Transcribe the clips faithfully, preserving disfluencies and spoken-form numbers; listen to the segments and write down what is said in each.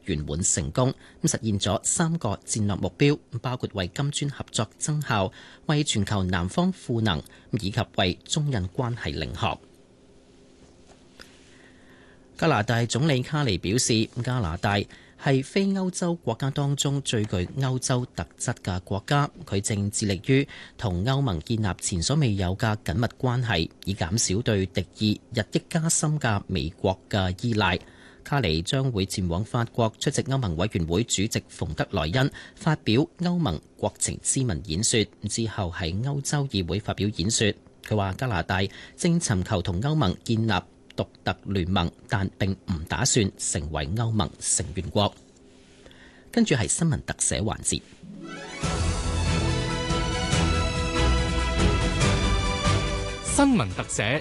圓滿成功，咁實現咗三個戰略目標，包括為金磚合作增效、為全球南方賦能，以及為中印關係領航。加拿大總理卡尼表示，加拿大係非歐洲國家當中最具歐洲特質嘅國家，佢正致力於同歐盟建立前所未有嘅緊密關係，以減少對敵意日益加深嘅美國嘅依賴。卡尼將會前往法國出席歐盟委員會主席馮德萊恩發表歐盟國情咨文演說，之後喺歐洲議會發表演說。佢話加拿大正尋求同歐盟建立獨特聯盟，但並唔打算成為歐盟成員國。跟住係新聞特寫環節。 新聞特寫。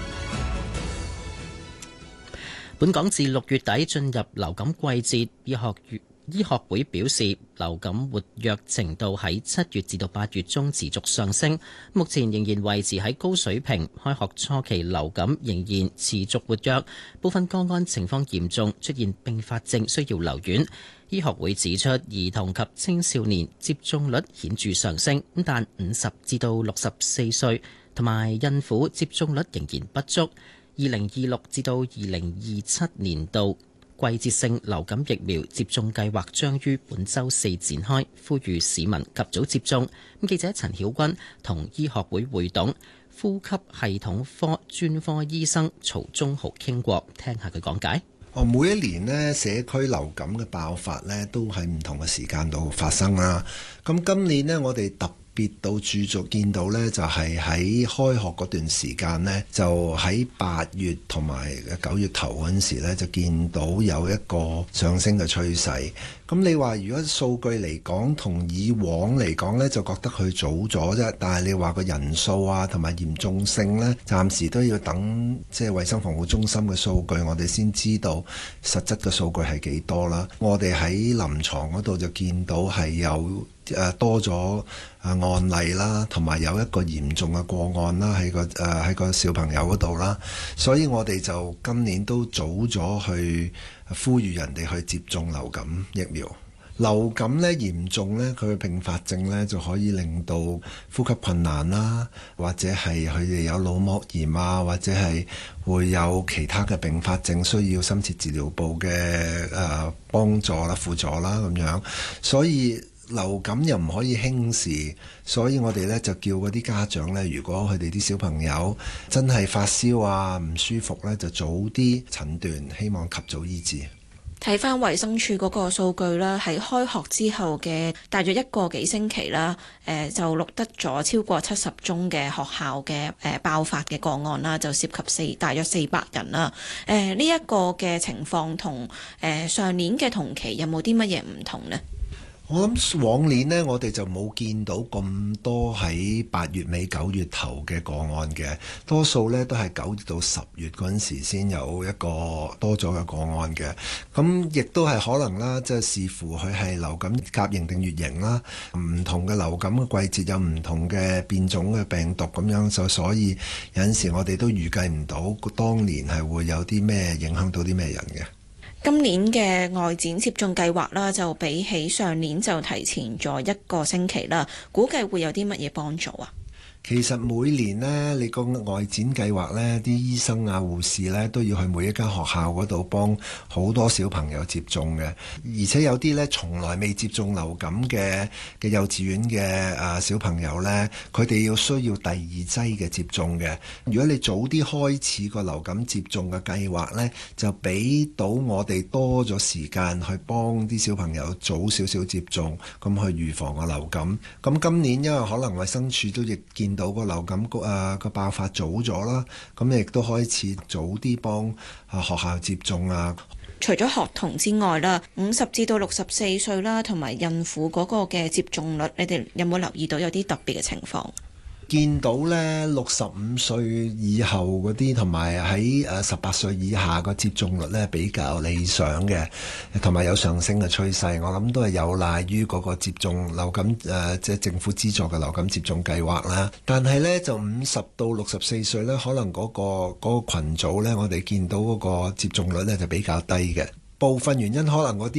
本港自六月底進入流感季節，醫學月醫學會表示，流感活躍程度喺七月至到八月中持續上升，目前仍然維持喺高水平。開學初期流感仍然持續活躍，部分個案情況嚴重，出現併發症需要留院。醫學會指出，兒童及青少年接種率顯著上升，但五十至到六十四歲同埋孕婦接種率仍然不足。二零二六至到二零二七年度季節性流感疫苗接種計劃將於本週四展開，呼籲市民及早接種。咁記者陳曉君同醫學會會董、呼吸系統科專科醫生曹忠豪傾過，聽下佢講解。 哦，每一年呢，社區流感嘅爆發呢都喺唔同嘅時間度發生啦。咁今年呢，我哋特別到注重見到呢，就係喺開學嗰段時間呢，就喺八月同埋九月頭嗰陣時呢，就見到有一個上升嘅趨勢。咁你話如果數據嚟講，同以往嚟講呢，就覺得佢早咗啫。但係你話個人數啊，同埋嚴重性呢，暫時都要等即係衛生防護中心嘅數據，我哋先知道實質嘅數據係幾多啦。我哋喺臨床嗰度就見到係有誒多咗誒案例啦，同埋有一個嚴重嘅個案啦，喺個誒喺個小朋友嗰度啦。所以我哋就今年都早咗去呼籲人哋去接種流感疫苗。流感呢嚴重呢，佢嘅併發症呢就可以令到呼吸困難啦，或者係佢哋有腦膜炎啊，或者係會有其他嘅併發症，需要深切治療部嘅誒幫助啦、輔助啦咁樣。所以流感又唔可以輕視，所以我哋呢就叫嗰啲家長呢，如果佢哋啲小朋友真係發燒啊、唔舒服呢，就早啲診斷，希望及早醫治。 睇返衛生署嗰個數據啦，喺開學之後嘅大約一個幾星期啦，誒就錄得咗超過七十宗嘅學校嘅誒爆發嘅個案啦，就涉及四大約四百人啦。誒呢一個嘅情況同誒上年嘅同期有冇啲乜嘢唔同呢？ 我諗往年呢，我哋就冇見到咁多喺八月尾九月頭嘅個案嘅，多數呢都係九月到十月嗰陣時先有一個多咗嘅個案嘅。咁亦都係可能啦，即係視乎佢係流感甲型定乙型啦，唔同嘅流感嘅季節有唔同嘅變種嘅病毒咁樣，就所以有陣時我哋都預計唔到當年係會有啲咩影響到啲咩人嘅。 今年嘅外展接種計劃啦，就比起上年就提前咗一個星期啦，估計會有啲乜嘢幫助啊？ 其實每年呢，你個外展計劃呢，啲醫生啊、護士呢，都要去每一間學校嗰度幫好多小朋友接種嘅，而且有啲呢，從來未接種流感嘅嘅幼稚園嘅啊小朋友呢，佢哋要需要第二劑嘅接種嘅。如果你早啲開始個流感接種嘅計劃呢，就俾到我哋多咗時間去幫啲小朋友早少少接種，咁去預防個流感。咁今年因為可能衛生署都亦見到個流感個啊個爆發早咗啦，咁亦都開始早啲幫啊學校接種啊。 除咗學童之外啦，五十至到六十四歲啦，同埋孕婦嗰個嘅接種率，你哋有冇留意到有啲特別嘅情況？ 見到呢六十五歲以後嗰啲，同埋喺誒十八歲以下個接種率呢比較理想嘅，同埋有上升嘅趨勢。我諗都係有賴於嗰個接種流感誒，即係政府資助嘅流感接種計劃啦。但係呢，就五十到六十四歲呢，可能嗰個嗰個群組呢，我哋見到嗰個接種率呢就比較低嘅。部分原因可能嗰啲